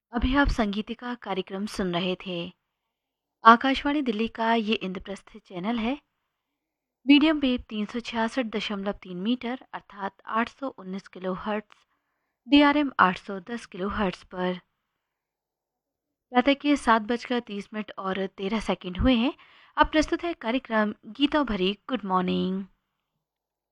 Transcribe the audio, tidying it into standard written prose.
अभी आप संगीतिका कार्यक्रम सुन रहे थे। आकाशवाणी दिल्ली का ये इंद्रप्रस्थ चैनल है। मीडियम वेव 366.3 मीटर अर्थात 819 kilo hertz, DRM 810 kilo hertz पर। प्रातः के 7 बजकर 30 मिनट और 13 सेकंड हुए हैं। अब प्रस्तुत है कार्यक्रम गीतों भरी गुड मॉर्निंग।